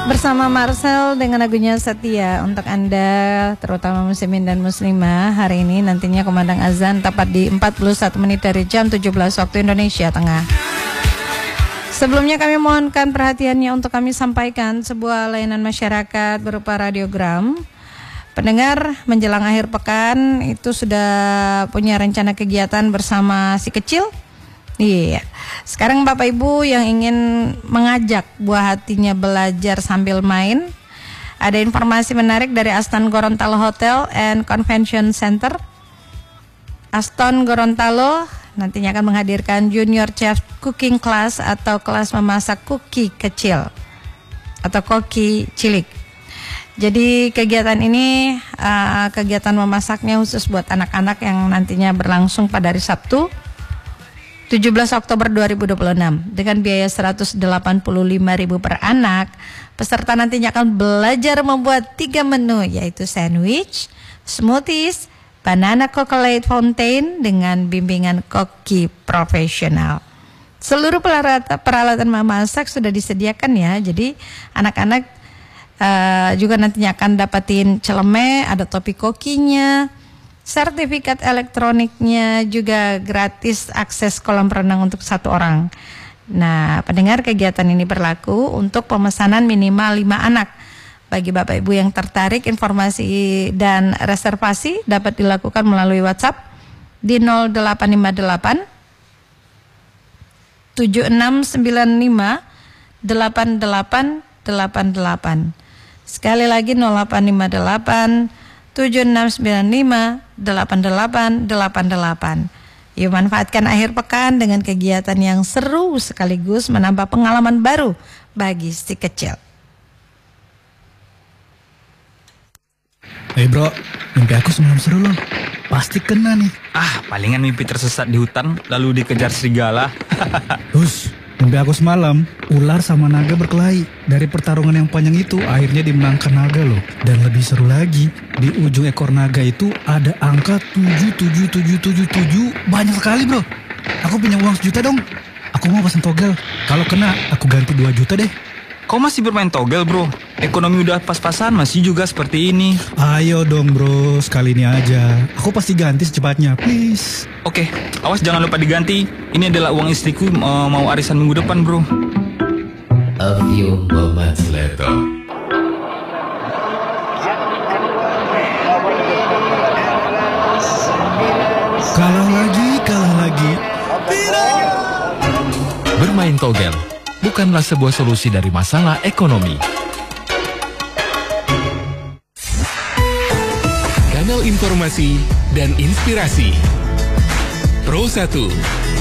Bersama Marcel dengan lagunya Setia untuk Anda, terutama muslimin dan muslimah. Hari ini nantinya kumandang azan tepat di 41 menit dari jam 17 waktu Indonesia Tengah. Sebelumnya kami mohonkan perhatiannya untuk kami sampaikan sebuah layanan masyarakat berupa radiogram. Pendengar menjelang akhir pekan itu sudah punya rencana kegiatan bersama si kecil? Iya. Sekarang Bapak Ibu yang ingin mengajak buah hatinya belajar sambil main, ada informasi menarik dari Aston Gorontalo Hotel and Convention Center. Aston Gorontalo nantinya akan menghadirkan Junior Chef Cooking Class atau kelas memasak kuki kecil atau koki cilik. Jadi kegiatan ini kegiatan memasaknya khusus buat anak-anak yang nantinya berlangsung pada hari Sabtu 17 Oktober 2026 dengan biaya 185.000 per anak. Peserta nantinya akan belajar membuat 3 menu, yaitu sandwich, smoothies, banana chocolate fountain dengan bimbingan koki profesional. Seluruh peralatan memasak sudah disediakan ya. Jadi anak-anak juga nantinya akan dapatin celemek, ada topi kokinya, sertifikat elektroniknya, juga gratis akses kolam renang untuk 1 orang. Nah, pendengar, kegiatan ini berlaku untuk pemesanan minimal 5 anak. Bagi Bapak Ibu yang tertarik, informasi dan reservasi dapat dilakukan melalui WhatsApp di 0858 7695 8888. Sekali lagi 0858 7695 8888. Yuk manfaatkan akhir pekan dengan kegiatan yang seru sekaligus menambah pengalaman baru bagi si kecil. Hei bro, mimpi aku semalam seru loh. Pasti kena nih. Palingan mimpi tersesat di hutan lalu dikejar serigala. Hus, mimpi aku semalam ular sama naga berkelahi. Dari pertarungan yang panjang itu akhirnya dimenangkan naga loh. Dan lebih seru lagi, di ujung ekor naga itu ada angka 7777. Banyak sekali bro. Aku punya uang 1 juta dong. Aku mau pasang togel. Kalau kena aku ganti 2 juta deh. Kau masih bermain togel bro? Ekonomi udah pas-pasan masih juga seperti ini. Ayo dong bro, sekali ini aja. Aku pasti ganti secepatnya, please. Oke, awas jangan lupa diganti. Ini adalah uang istriku mau arisan minggu depan bro. A few moments later. Kalah lagi. Bermain togel bukanlah sebuah solusi dari masalah ekonomi. Kanal informasi dan inspirasi Pro 1.